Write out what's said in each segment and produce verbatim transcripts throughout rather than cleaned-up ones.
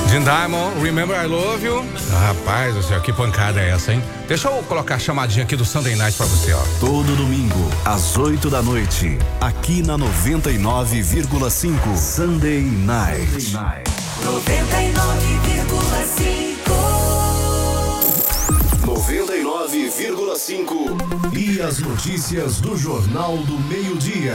Jim Diamond, Remember I Love You. Ah, rapaz do céu, que pancada é essa, hein? Deixa eu colocar a chamadinha aqui do Sunday Night pra você, ó. Todo domingo, às oito da noite, aqui na noventa e nove vírgula cinco, Sunday Night. noventa e nove vírgula cinco. noventa e nove vírgula cinco. E as notícias do Jornal do Meio-Dia.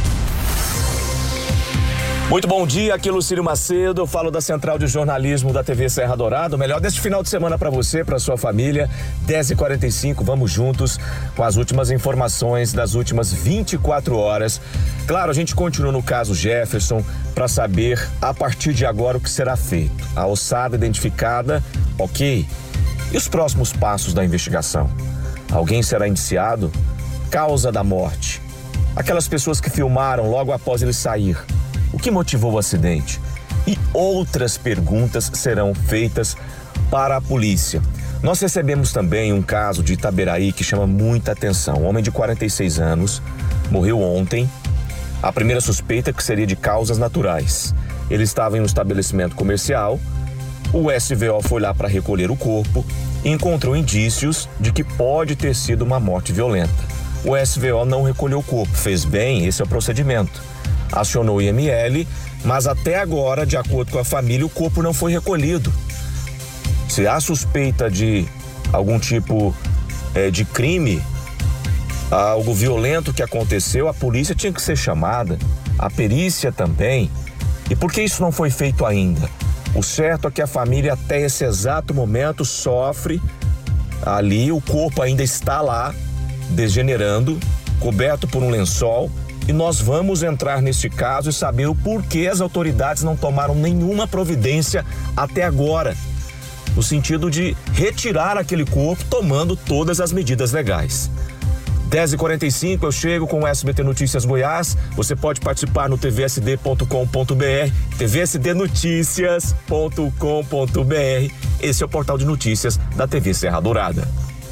Muito bom dia, aqui Lucílio Macedo, eu falo da Central de Jornalismo da T V Serra Dourada, o melhor deste final de semana para você, para sua família, dez e quarenta e cinco, vamos juntos com as últimas informações das últimas vinte e quatro horas. Claro, a gente continua no caso Jefferson para saber a partir de agora o que será feito. A ossada identificada, ok. E os próximos passos da investigação? Alguém será indiciado? Causa da morte. Aquelas pessoas que filmaram logo após ele sair. O que motivou o acidente? E outras perguntas serão feitas para a polícia. Nós recebemos também um caso de Itaberaí que chama muita atenção. Um homem de quarenta e seis anos morreu ontem. A primeira suspeita é que seria de causas naturais. Ele estava em um estabelecimento comercial. O S V O foi lá para recolher o corpo e encontrou indícios de que pode ter sido uma morte violenta. O S V O não recolheu o corpo. Fez bem, esse é o procedimento. Acionou o I M L, mas até agora, de acordo com a família, o corpo não foi recolhido. Se há suspeita de algum tipo é, de crime, algo violento que aconteceu, a polícia tinha que ser chamada, a perícia também. E por que isso não foi feito ainda? O certo é que a família até esse exato momento sofre ali, o corpo ainda está lá, degenerando, coberto por um lençol. E nós vamos entrar neste caso e saber o porquê as autoridades não tomaram nenhuma providência até agora, no sentido de retirar aquele corpo tomando todas as medidas legais. dez e quarenta e cinco, eu chego com o S B T Notícias Goiás. Você pode participar no t v s d ponto com ponto b r, t v s d noticias ponto com ponto b r. Esse é o portal de notícias da T V Serra Dourada.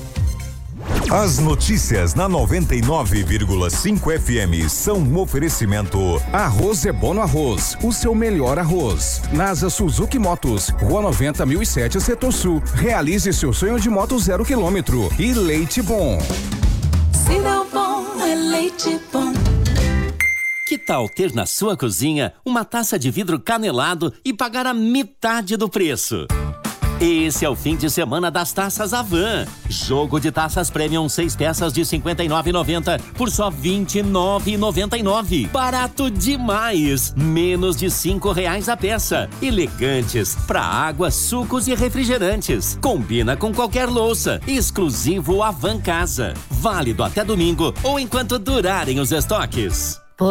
As notícias na noventa e nove vírgula cinco F M são um oferecimento. Arroz é bom no arroz, o seu melhor arroz. NASA Suzuki Motos, Rua noventa mil e sete, Setor Sul. Realize seu sonho de moto zero quilômetro. E Leite Bom. Se deu bom, é Leite Bom. Que tal ter na sua cozinha uma taça de vidro canelado e pagar a metade do preço? Esse é o fim de semana das taças Avan. Jogo de taças Premium, seis peças de cinquenta e nove reais e noventa centavos por só vinte e nove reais e noventa e nove centavos. Barato demais! Menos de cinco reais a peça. Elegantes para água, sucos e refrigerantes. Combina com qualquer louça. Exclusivo Avan Casa. Válido até domingo ou enquanto durarem os estoques.